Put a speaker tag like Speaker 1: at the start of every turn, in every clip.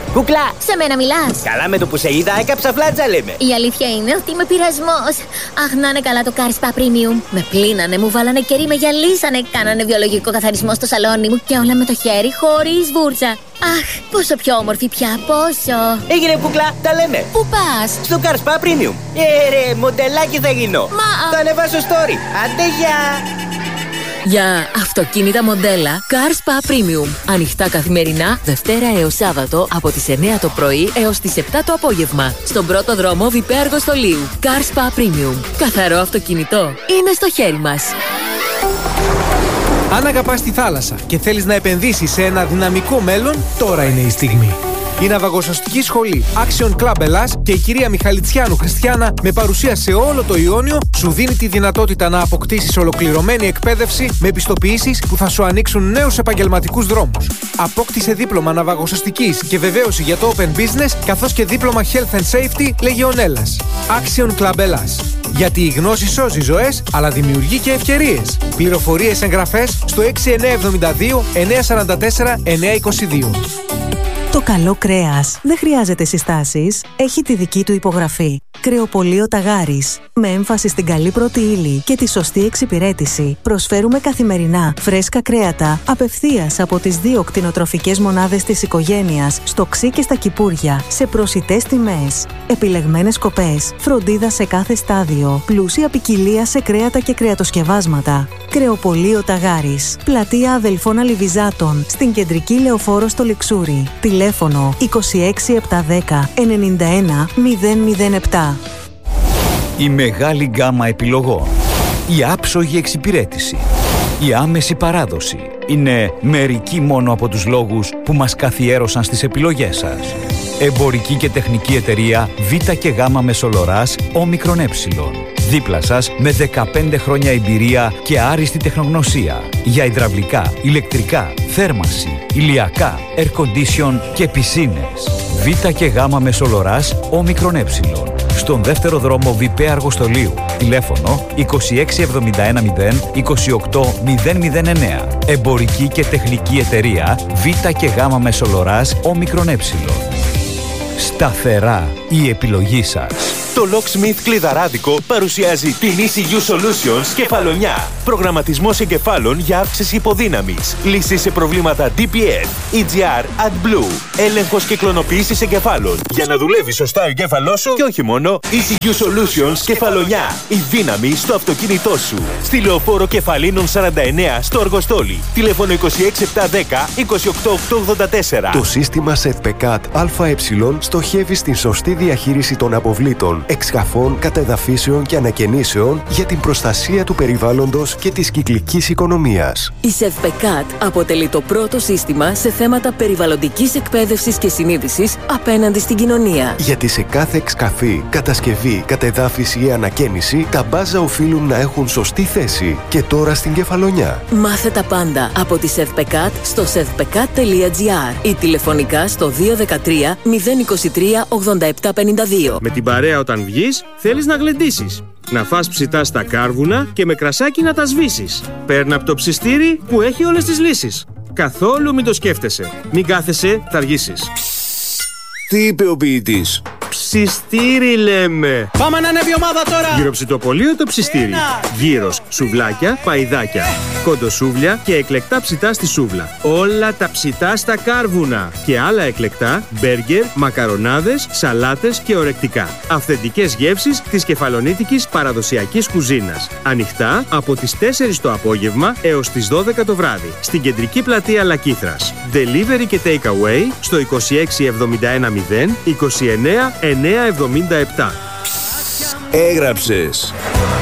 Speaker 1: Κούκλα!
Speaker 2: Σε μένα μιλάς?
Speaker 1: Καλά, με το που σε είδα έκαψα φλάτσα, λέμε.
Speaker 2: Η αλήθεια είναι ότι είμαι πειρασμός. Αχ, να είναι καλά το Car Spa Premium. Με πλύνανε, μου βάλανε κερί, με γυαλίσανε. Κάνανε βιολογικό καθαρισμό στο σαλόνι μου και όλα με το χέρι, χωρίς βούρτσα. Αχ, πόσο πιο όμορφη πια, πόσο.
Speaker 1: Έγινε, Κούκλα, τα λέμε.
Speaker 2: Πού πας?
Speaker 1: Στο Car Spa Premium. Ρε, μοντελάκι θα γίνω. Θα ανεβάσω story. Άντε, γεια!
Speaker 3: Για αυτοκίνητα μοντέλα Car Spa Premium. Ανοιχτά καθημερινά, Δευτέρα έως Σάββατο, από τις 9 το πρωί έως τις 7 το απόγευμα. Στον πρώτο δρόμο Βιπέ Αργοστολίου. Car Spa Premium. Καθαρό αυτοκίνητο είναι στο χέρι μας.
Speaker 4: Αν αγαπάς τη θάλασσα και θέλεις να επενδύσεις σε ένα δυναμικό μέλλον, τώρα είναι η στιγμή. Η ναυαγοσωστική σχολή Action Club Ελλάς και η κυρία Μιχαλητσιάνου Χριστιάνα, με παρουσία σε όλο το Ιόνιο, σου δίνει τη δυνατότητα να αποκτήσεις ολοκληρωμένη εκπαίδευση με πιστοποιήσεις που θα σου ανοίξουν νέους επαγγελματικούς δρόμους. Απόκτησε δίπλωμα ναυαγοσωστικής και βεβαίωση για το Open Business, καθώς και δίπλωμα Health and Safety Λεγεωνέλλας. Action Club Ελλάς. Γιατί η γνώση σώζει ζωές, αλλά δημιουργεί και ευκαιρίες. Πληροφορίες, εγγραφές στο 6972 944 922.
Speaker 5: Το καλό κρέας δεν χρειάζεται συστάσεις, έχει τη δική του υπογραφή. Κρεοπωλείο Ταγάρης. Με έμφαση στην καλή πρώτη ύλη και τη σωστή εξυπηρέτηση, προσφέρουμε καθημερινά φρέσκα κρέατα απευθείας από τις 2 κτηνοτροφικές μονάδες της οικογένειας, στο Ξύ και στα Κυπούρια, σε προσιτές τιμές. Επιλεγμένες σκοπές, φροντίδα σε κάθε στάδιο, πλούσια ποικιλία σε κρέατα και κρεατοσκευάσματα. Κρεοπωλείο Ταγάρης. Πλατεία Αδελφών Αλιβιζάτων, στην κεντρική Λεωφόρο στο Λιξούρι. Τηλέφωνο 26710 91 007.
Speaker 6: Η μεγάλη γκάμα επιλογών, η άψογη εξυπηρέτηση, η άμεση παράδοση είναι μερικοί μόνο από τους λόγους που μας καθιέρωσαν στις επιλογές σας. Εμπορική και τεχνική εταιρεία Β και Γ Μεσολοράς Όμικρον Ε. Δίπλα σας με 15 χρόνια εμπειρία και άριστη τεχνογνωσία για υδραυλικά, ηλεκτρικά, θέρμανση, ηλιακά, air condition και πισίνες. Β και Γ Μεσολοράς Όμικρον Ε. Στον δεύτερο δρόμο Βιπέ Αργοστολίου. Τηλέφωνο 26710 28 009. Εμπορική και τεχνική εταιρεία Β και Γ Μεσολοράς Όμικρον Ε. Σταθερά η επιλογή σας.
Speaker 7: Το Locksmith Κλειδαράδικο παρουσιάζει την ECU Solutions Κεφαλονιά. Προγραμματισμός εγκεφάλων για αύξηση υποδύναμης. Λύσεις σε προβλήματα DPF, EGR, AdBlue. Έλεγχος και κλωνοποίησης εγκεφάλων. Για να δουλεύει σωστά ο εγκέφαλός σου και όχι μόνο. ECU Solutions Κεφαλονιά. Η δύναμη στο αυτοκίνητό σου. Στη Λεωφόρο Κεφαλίνων 49 στο Αργοστόλι. Τηλέφωνο 26710 28884.
Speaker 8: Το σύστημα SETPECAT ΑΕ στοχεύει στην σωστή διαχείριση των αποβλήτων, εξκαφών, κατεδαφίσεων και ανακαινήσεων για την προστασία του περιβάλλοντος και της κυκλικής οικονομίας.
Speaker 3: Η SETPECAT αποτελεί το πρώτο σύστημα σε θέματα περιβαλλοντικής εκπαίδευσης και συνείδησης απέναντι στην κοινωνία.
Speaker 8: Γιατί σε κάθε εξκαφή, κατασκευή, κατεδάφιση ή ανακαίνιση, τα μπάζα οφείλουν να έχουν σωστή θέση. Και τώρα στην Κεφαλονιά.
Speaker 3: Μάθε τα πάντα από τη SETPECAT στο setpecat.gr ή τηλεφωνικά στο 213 023 8752.
Speaker 9: Με την παρέα όταν βγεις, θέλεις να γλεντήσεις. Να φας ψητά στα κάρβουνα και με κρασάκι να τα σβήσεις. Παίρνα από το ψιστήρι που έχει όλες τις λύσεις. Καθόλου μην το σκέφτεσαι. Μην κάθεσαι, θα αργήσεις.
Speaker 10: Τι είπε ο ποιητής?
Speaker 9: Ψιστήρι λέμε.
Speaker 11: Πάμε να ανέβει ομάδα τώρα.
Speaker 9: Γύρω ψητοπολείο το ψιστήρι. Γύρος, σουβλάκια, παϊδάκια, κοντοσούβλια και εκλεκτά ψητά στη σούβλα. Όλα τα ψητά στα κάρβουνα. Και άλλα εκλεκτά, μπέργκερ, μακαρονάδες, σαλάτες και ορεκτικά. Αυθεντικές γεύσεις της κεφαλονίτικης παραδοσιακής κουζίνας. Ανοιχτά από τις 4 το απόγευμα έως τις 12 το βράδυ. Στην κεντρική πλατεία Λακήθρας. Delivery και take away στο 26710 29 977.
Speaker 10: Έγραψες.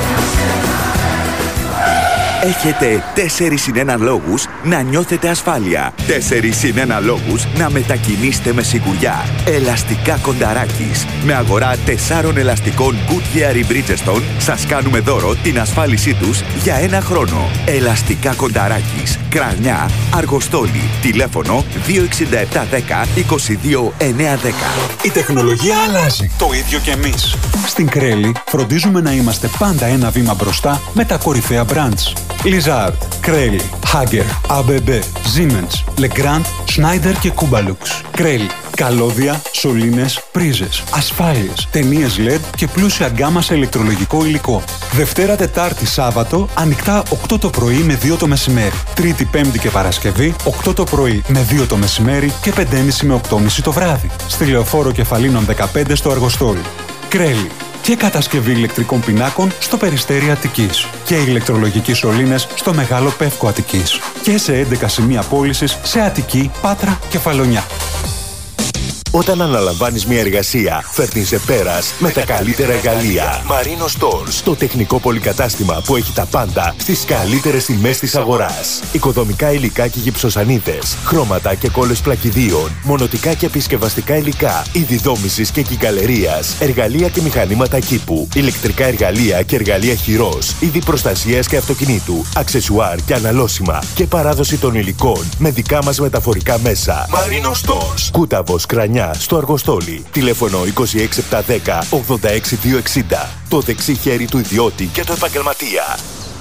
Speaker 12: Έχετε 4-1 λόγους να νιώθετε ασφάλεια. 4-1 λόγους να μετακινήσετε με σιγουριά. Ελαστικά Κονταράκης. Με αγορά 4 ελαστικών Goodyear ή Bridgestone σας κάνουμε δώρο την ασφάλισή τους για 1 χρόνο. Ελαστικά Κονταράκης. Κρανιά, Αργοστόλι. Τηλέφωνο 26710 22 910.
Speaker 13: Η τεχνολογία αλλάζει. Το ίδιο και εμείς. Στην Κρέλη φροντίζουμε να είμαστε πάντα ένα βήμα μπροστά με τα κορυφαία brands. Lizard, Κρέλη, Hager, ABB, Siemens, Legrand, Schneider και Kubalux. Κρέλη, Καλώδια, σωλήνες, πρίζες, ασφάλειες, ταινίες LED και πλούσια γκάμα σε ηλεκτρολογικό υλικό. Δευτέρα, Τετάρτη, Σάββατο, ανοιχτά 8 το πρωί με 2 το μεσημέρι. Τρίτη, Πέμπτη και Παρασκευή, 8 το πρωί με 2 το μεσημέρι και 5.30 με 8.30 το βράδυ. Στη Λεωφόρο Κεφαλίνων 15 στο Αργοστόλι. Κρέλη. Και κατασκευή ηλεκτρικών πινάκων στο Περιστέρι Αττικής. Και ηλεκτρολογικοί σωλήνες στο Μεγάλο Πεύκο Αττικής. Και σε 11 σημεία πώλησης σε Αττική, Πάτρα και Φαλονιά.
Speaker 7: Όταν αναλαμβάνεις μια εργασία, φέρνεις σε πέρας με τα καλύτερα εργαλεία. Marino Stores, το τεχνικό πολυκατάστημα που έχει τα πάντα στις καλύτερες τιμές της αγοράς. Οικοδομικά υλικά και γυψοσανίδες, χρώματα και κόλλες πλακιδίων, μονοτικά και επισκευαστικά υλικά, είδη δόμησης και κυκαλερίας, εργαλεία και μηχανήματα κήπου, ηλεκτρικά εργαλεία και εργαλεία χειρός, είδη προστασίας και αυτοκινήτου, αξεσουάρ και αναλώσιμα και παράδοση των υλικών με δικά μας μεταφορικά μέσα. Marino Stores, Κούταβος, Κρανιά, στο Αργοστόλι. Τηλέφωνο 26710 86260. Το δεξί χέρι του ιδιώτη και του επαγγελματία.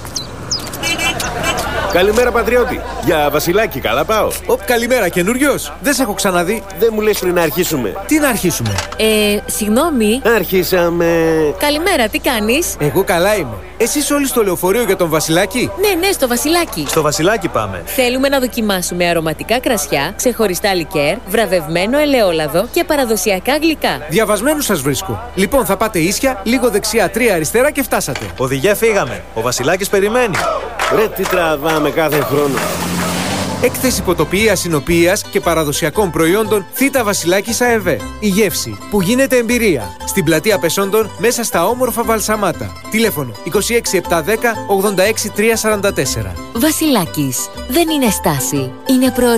Speaker 1: Καλημέρα, πατριώτη. Για Βασιλάκι, καλά πάω.
Speaker 4: Καλημέρα, καινούριος. Δεν σε έχω ξαναδεί.
Speaker 1: Δεν μου λες πριν να αρχίσουμε.
Speaker 4: Τι να αρχίσουμε?
Speaker 3: Συγγνώμη.
Speaker 1: Αρχίσαμε.
Speaker 3: Καλημέρα, τι κάνεις?
Speaker 4: Εγώ καλά είμαι. Εσείς όλοι στο λεωφορείο για τον Βασιλάκι?
Speaker 3: Ναι, στο Βασιλάκι.
Speaker 9: Στο Βασιλάκι πάμε.
Speaker 3: Θέλουμε να δοκιμάσουμε αρωματικά κρασιά, ξεχωριστά λικέρ, βραβευμένο ελαιόλαδο και παραδοσιακά γλυκά.
Speaker 4: Διαβασμένους σας βρίσκω. Λοιπόν, θα πάτε ίσια, λίγο δεξιά, 3 αριστερά και φτάσατε.
Speaker 9: Οδηγέ, φύγαμε. Ο Βασιλάκης περιμένει.
Speaker 1: Ρε, τι τραβάμε κάθε χρόνο.
Speaker 4: Έκθεση ποτοποιίας, συνοποιίας και παραδοσιακών προϊόντων Θήτα Βασιλάκης ΑΕΒ. Η γεύση που γίνεται εμπειρία. Στην πλατεία Πεσόντων, μέσα στα όμορφα Βαλσαμάτα. Τηλέφωνο 26710 86344.
Speaker 3: Βασιλάκης. Δεν είναι στάση. Είναι προορισμό.